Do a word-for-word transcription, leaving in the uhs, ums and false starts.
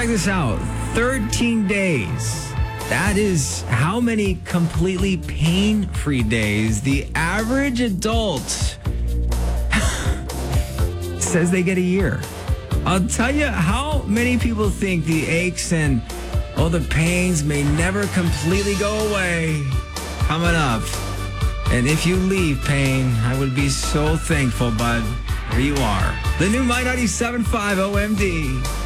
check this out. thirteen days. That is how many completely pain-free days the average adult says they get a year. I'll tell you how many people think the aches and all the pains may never completely go away. Coming up. And if you leave pain, I would be so thankful, bud. Here you are. The new My ninety-seven point five O M D.